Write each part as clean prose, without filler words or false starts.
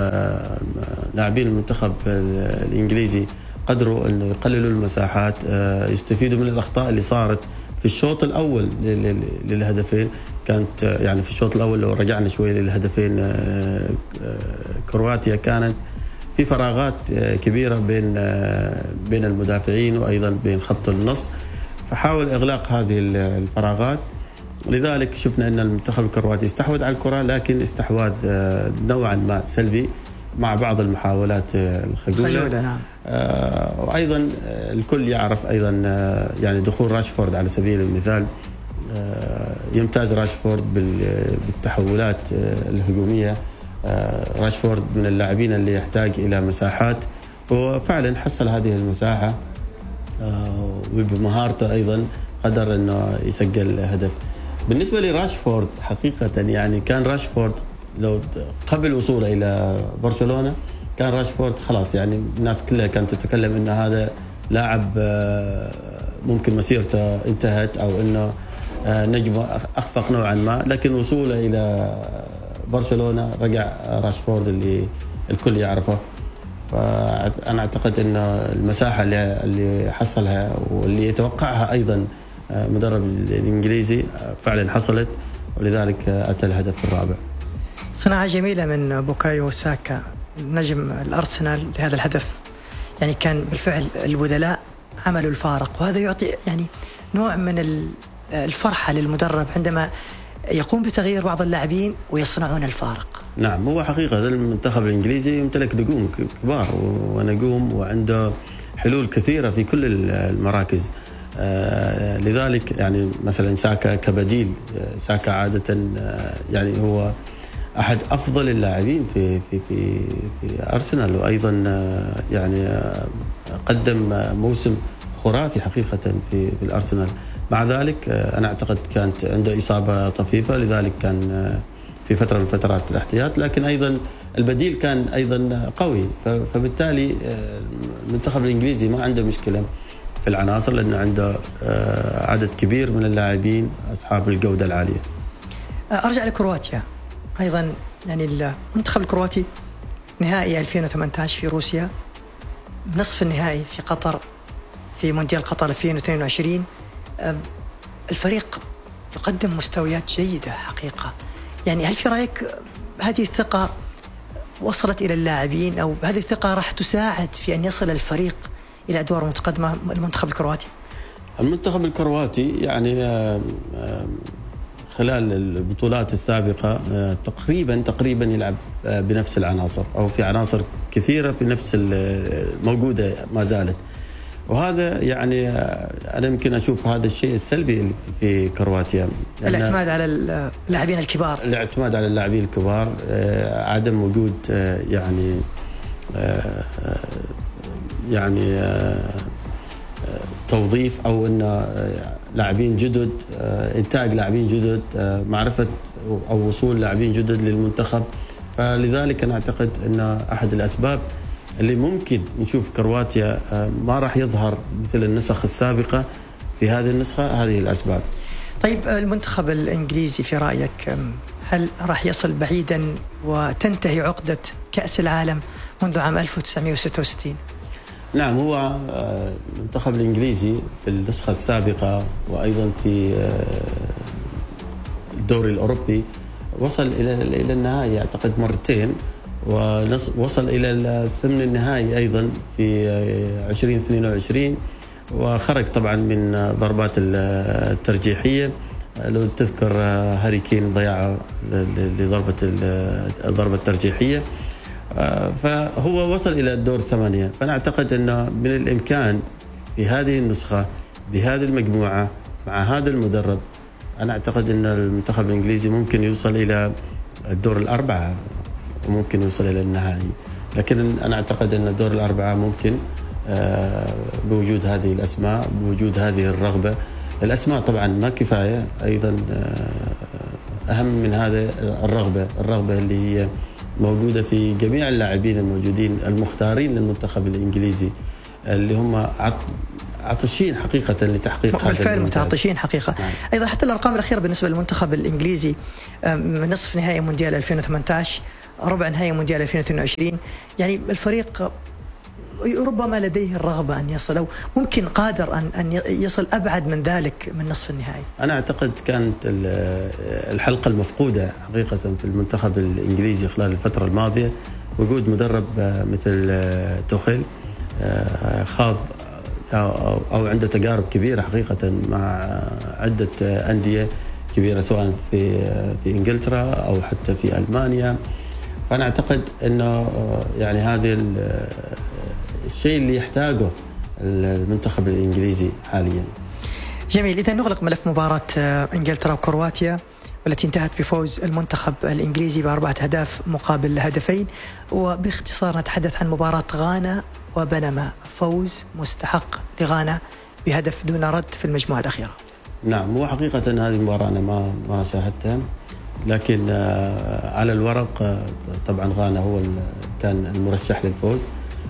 لاعبين المنتخب الإنجليزي قدروا أنه يقللوا المساحات، يستفيدوا من الأخطاء اللي صارت في الشوط الأول للهدفين. كانت يعني في الشوط الأول لو رجعنا شوي للهدفين كرواتيا كانت في فراغات كبيرة بين المدافعين وأيضا بين خط النص، فحاول إغلاق هذه الفراغات. لذلك شفنا أن المنتخب الكرواتي استحوذ على الكرة، لكن استحواذ نوعا ما سلبي مع بعض المحاولات الخجولة. نعم. وأيضا الكل يعرف أيضا يعني دخول راشفورد على سبيل المثال. يمتاز راشفورد بالتحولات الهجومية. راشفورد من اللاعبين اللي يحتاج إلى مساحات، وفعلا حصل هذه المساحة، وبمهارته أيضا قدر أنه يسجل هدف. بالنسبة لراشفورد حقيقة يعني كان راشفورد لو قبل وصوله إلى برشلونة كان راشفورد خلاص، يعني الناس كلها كانت تتكلم أن هذا لاعب ممكن مسيرته انتهت أو أنه نجمه أخفق نوعا ما، لكن وصوله إلى برشلونة رجع راشفورد اللي الكل يعرفه. فأنا أعتقد أن المساحة اللي حصلها واللي يتوقعها أيضا مدرب الإنجليزي فعلا حصلت، ولذلك أتى الهدف الرابع. صناعة جميلة من بوكايو ساكا نجم الأرسنال لهذا الهدف. يعني كان بالفعل البدلاء عملوا الفارق، وهذا يعطي يعني نوع من الفرحة للمدرب عندما يقوم بتغيير بعض اللاعبين ويصنعون الفارق. نعم، هو حقيقة المنتخب الإنجليزي يمتلك نجوم كبار ونجوم وعنده حلول كثيرة في كل المراكز. لذلك يعني مثلا ساكا كبديل، ساكا عادة يعني هو أحد أفضل اللاعبين في أرسنال، وأيضا يعني قدم موسم خرافي حقيقة في الأرسنال. مع ذلك أنا أعتقد كانت عنده إصابة طفيفة، لذلك كان في فترة من فترات في الاحتياط، لكن أيضا البديل كان أيضا قوي. فبالتالي المنتخب الإنجليزي ما عنده مشكلة في العناصر، لأنه عنده عدد كبير من اللاعبين أصحاب الجودة العالية. أرجع لكرواتيا أيضا، يعني المنتخب الكرواتي نهائي 2018 في روسيا، نصف النهائي في قطر في مونديال قطر 2022. الفريق يقدم مستويات جيدة حقيقة. يعني هل في رأيك هذه الثقة وصلت إلى اللاعبين، أو هذه الثقة راح تساعد في أن يصل الفريق إلى أدوار متقدمة المنتخب الكرواتي؟ المنتخب الكرواتي يعني خلال البطولات السابقة تقريبا يلعب بنفس العناصر، أو في عناصر كثيرة بنفس الموجودة ما زالت، وهذا يعني أنا يمكن أشوف هذا الشيء السلبي في كرواتيا. الاعتماد على اللاعبين الكبار، الاعتماد على اللاعبين الكبار، عدم وجود يعني توظيف أو أن لاعبين جدد، إنتاج لاعبين جدد، معرفة أو وصول لاعبين جدد للمنتخب. فلذلك أنا أعتقد أن أحد الأسباب اللي ممكن نشوف كرواتيا ما راح يظهر مثل النسخ السابقة في هذه النسخة، هذه الأسباب. طيب المنتخب الإنجليزي في رأيك هل راح يصل بعيدا وتنتهي عقدة كأس العالم منذ عام 1966؟ نعم، هو المنتخب الإنجليزي في النسخة السابقة وأيضا في الدوري الأوروبي وصل إلى النهائي أعتقد مرتين، ووصل إلى الثمن النهائي أيضا في 2022، وخرج طبعا من ضربات الترجيحية. لو تذكر هاري كين ضياع لضربة الترجيحية، فهو وصل إلى الدور 8. فأنا أعتقد أنه من الإمكان في هذه النسخة بهذه المجموعة مع هذا المدرب، أنا أعتقد أن المنتخب الإنجليزي ممكن يوصل إلى الدور الأربعة وممكن يوصل إلى النهائي. لكن أنا أعتقد أن الدور الأربعة ممكن بوجود هذه الأسماء، بوجود هذه الرغبة. الأسماء طبعا ما كفاية، أيضا أهم من هذا الرغبة اللي هي موجودة في جميع اللاعبين الموجودين المختارين للمنتخب الإنجليزي. اللي هم عطشين حقيقة لتحقيق هذا بالفعل متعطشين حقيقة. نعم. أيضا حتى الأرقام الأخيرة بالنسبة للمنتخب الإنجليزي، نصف نهائي مونديال 2018، ربع نهائي مونديال 2022، يعني الفريق ربما لديه الرغبة أن يصل، أو ممكن قادر أن يصل أبعد من ذلك من نصف النهائي. أنا أعتقد كانت الحلقة المفقودة حقيقة في المنتخب الإنجليزي خلال الفترة الماضية وجود مدرب مثل توخيل، خاض أو عنده تجارب كبيرة حقيقة مع عدة أندية كبيرة سواء في إنجلترا أو حتى في ألمانيا. فأنا أعتقد أنه يعني هذا الشيء اللي يحتاجه المنتخب الإنجليزي حاليا. جميل. إذا نغلق ملف مباراة إنجلترا وكرواتيا والتي انتهت بفوز المنتخب الإنجليزي ب4 أهداف مقابل هدفين، وباختصار نتحدث عن مباراة غانا وبنما، فوز مستحق لغانا بهدف دون رد في المجموعة الأخيرة. نعم، هو حقيقة هذه المباراة أنا ما شاهدتها، لكن على الورق طبعا غانا هو كان المرشح للفوز.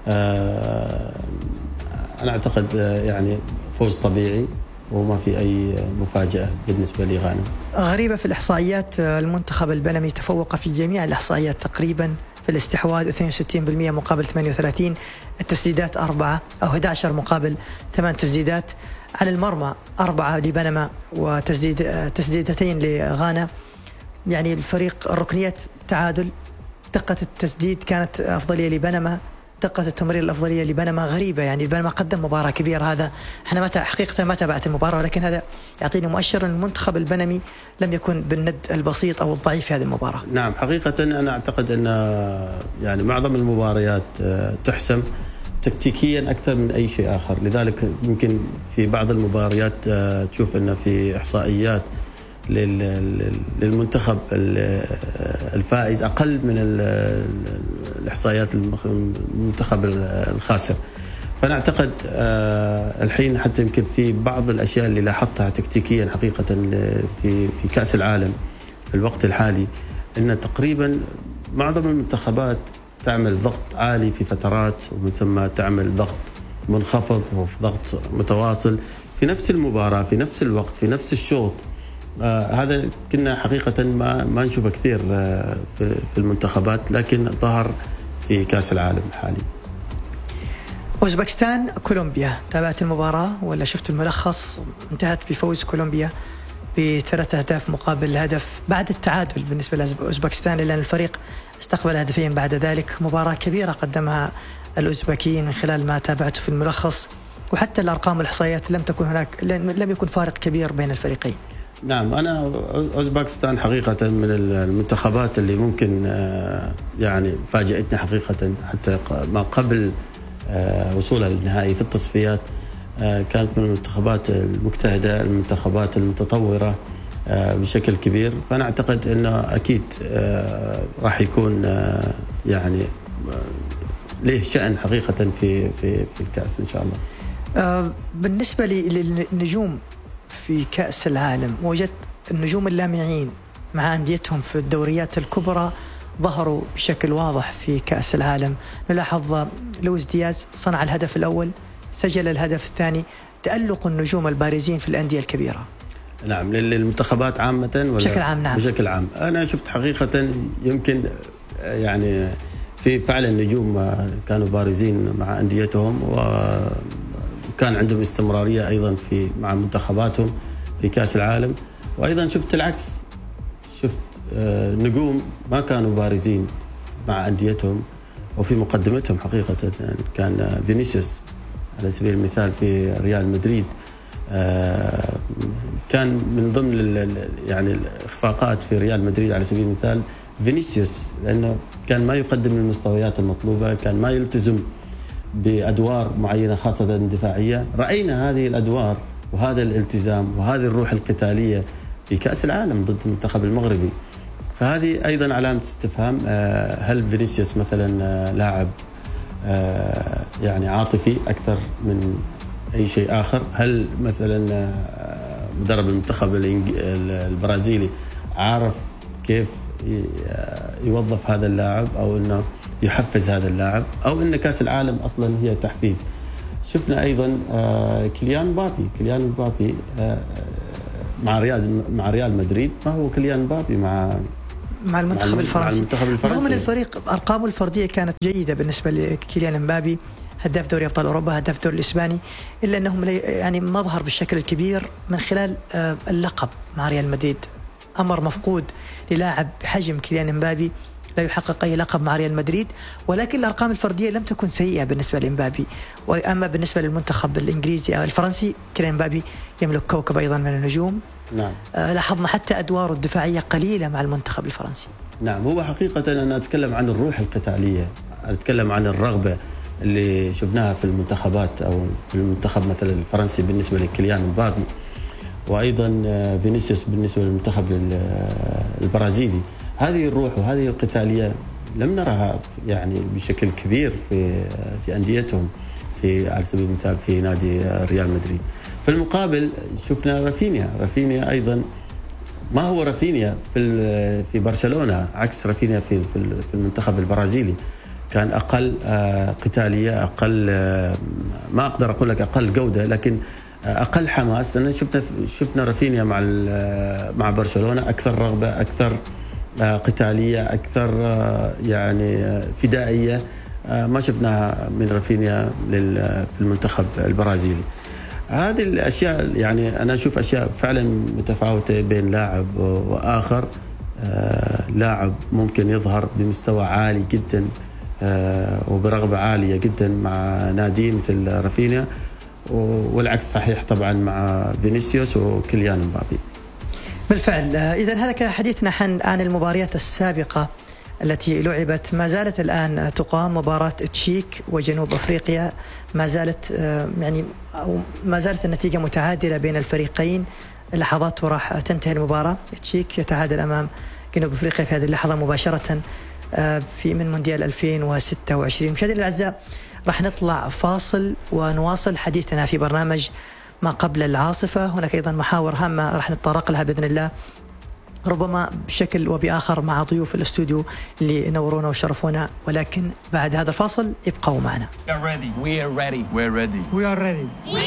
أنا أعتقد يعني فوز طبيعي وما في أي مفاجأة بالنسبة لغانا. غريبة في الإحصائيات، المنتخب البنمي تفوق في جميع الإحصائيات تقريبا، في الاستحواذ 62% مقابل 38، التسديدات 4 أو 11 مقابل 8 تسديدات، على المرمى 4 لبنما وتسديدتين لغانا. يعني الفريق الركنيات تعادل، دقة التسديد كانت أفضلية لبنما، دقة التمرير الأفضلية لبنما. غريبة، يعني بنما قدم مباراة كبيرة. هذا احنا حقيقة ما تابعت المباراة، ولكن هذا يعطيني مؤشر أن المنتخب البنمي لم يكن بالند البسيط أو الضعيف في هذه المباراة. نعم، حقيقة أنا أعتقد أن يعني معظم المباريات تحسم تكتيكيا أكثر من أي شيء آخر، لذلك يمكن في بعض المباريات تشوف أن في إحصائيات للمنتخب الفائز أقل من الإحصائيات المنتخب الخاسر. فأنا أعتقد الحين حتى يمكن في بعض الأشياء اللي لاحظتها تكتيكيا حقيقة في كأس العالم في الوقت الحالي، أن تقريبا معظم المنتخبات تعمل ضغط عالي في فترات، ومن ثم تعمل ضغط منخفض وضغط متواصل في نفس المباراة في نفس الوقت في نفس الشوط. هذا كنا حقيقة ما نشوفه كثير في المنتخبات، لكن ظهر في كأس العالم الحالي. أوزبكستان كولومبيا، تابعت المباراة ولا شفت الملخص؟ انتهت بفوز كولومبيا ب3 أهداف مقابل هدف بعد التعادل بالنسبة لأوزبكستان، لأن الفريق استقبل هدفين بعد ذلك. مباراة كبيرة قدمها الأوزبكيين من خلال ما تابعته في الملخص، وحتى الأرقام والإحصائيات لم يكن فارق كبير بين الفريقين. نعم، أنا أوزبكستان حقيقة من المنتخبات اللي ممكن يعني فاجأتني حقيقة، حتى ما قبل وصولها للنهائي في التصفيات كانت من المنتخبات المجتهدة، المنتخبات المتطورة بشكل كبير. فأنا أعتقد أنه أكيد راح يكون يعني له شأن حقيقة في الكأس إن شاء الله. بالنسبة للنجوم في كأس العالم، وجدت النجوم اللامعين مع أنديتهم في الدوريات الكبرى ظهروا بشكل واضح في كأس العالم. نلاحظ لويس دياز صنع الهدف الأول، سجل الهدف الثاني. تألق النجوم البارزين في الأندية الكبيرة. نعم، للمنتخبات عامة ولا بشكل عام؟ نعم، بشكل عام. أنا شفت حقيقة يمكن يعني في فعلا نجوم كانوا بارزين مع أنديتهم، وكان عندهم استمرارية أيضا مع منتخباتهم في كأس العالم. وأيضا شفت العكس، شفت نجوم ما كانوا بارزين مع أنديتهم وفي مقدمتهم حقيقة. كان فينيسيوس على سبيل المثال في ريال مدريد، كان من ضمن يعني الإخفاقات في ريال مدريد على سبيل المثال فينيسيوس، لأنه كان ما يقدم المستويات المطلوبة، كان ما يلتزم بأدوار معينة خاصة دفاعية. رأينا هذه الأدوار وهذا الالتزام وهذه الروح القتالية في كأس العالم ضد المنتخب المغربي. فهذه أيضا علامة استفهام. هل فينيسيوس مثلا لاعب يعني عاطفي أكثر من أي شيء آخر؟ هل مثلا مدرب المنتخب البرازيلي عارف كيف يوظف هذا اللاعب، أو أنه يحفز هذا اللاعب، أو أن كأس العالم أصلا هي تحفيز؟ شفنا أيضا كيليان مبابي مع ريال مدريد، ما هو كيليان مبابي مع المنتخب الفرنسي. رغم أن الفريق أرقامه الفردية كانت جيدة بالنسبة لكيليان مبابي، هداف دوري أبطال أوروبا، هداف الدوري الإسباني، إلا أنهم يعني ما ظهر بالشكل الكبير من خلال اللقب مع ريال مدريد. أمر مفقود للاعب بحجم كيليان مبابي لا يحقق أي لقب مع ريال مدريد، ولكن الأرقام الفردية لم تكن سيئة بالنسبة لمبابي. وأما بالنسبة للمنتخب الإنجليزي أو الفرنسي، كيليان مبابي يملك كوكب أيضا من النجوم. نعم. لاحظنا حتى أدواره الدفاعية قليلة مع المنتخب الفرنسي. نعم، هو حقيقة أنا أتكلم عن الروح القتالية، أتكلم عن الرغبة اللي شفناها في المنتخبات أو في المنتخب مثلا الفرنسي بالنسبة لكيليان مبابي، وأيضا فينيسيوس بالنسبة للمنتخب البرازيلي. هذه الروح وهذه القتالية لم نرها يعني بشكل كبير في أنديتهم، على سبيل المثال في نادي ريال مدريد. في المقابل شفنا رافينيا أيضا ما هو رافينيا في برشلونة، عكس رافينيا في المنتخب البرازيلي. كان أقل قتالية، أقل، ما أقدر أقول لك أقل جودة، لكن أقل حماس. أنا شفنا رافينيا مع برشلونة أكثر رغبة، أكثر قتالية، أكثر يعني فدائية، ما شفناها من رافينيا في المنتخب البرازيلي. هذه الأشياء يعني أنا أشوف أشياء فعلا متفاوتة بين لاعب وآخر. لاعب ممكن يظهر بمستوى عالي جدا وبرغبة عالية جدا مع نادي مثل رافينيا، والعكس صحيح طبعا مع فينيسيوس وكيليان مبابي. بالفعل. إذن هذا كان حديثنا عن المباريات السابقة التي لعبت. ما زالت الآن تقام مباراة تشيك وجنوب أفريقيا، ما زالت النتيجة متعادلة بين الفريقين. لحظات وراح تنتهي المباراة. تشيك يتعادل أمام جنوب أفريقيا في هذه اللحظة مباشرة من مونديال 2026. مشاهدينا الأعزاء، راح نطلع فاصل ونواصل حديثنا في برنامج ما قبل العاصفة. هناك أيضا محاور هامة راح نتطرق لها بإذن الله، ربما بشكل وبآخر مع ضيوف الاستوديو اللي نورونا وشرفونا، ولكن بعد هذا الفاصل ابقوا معنا. We are ready.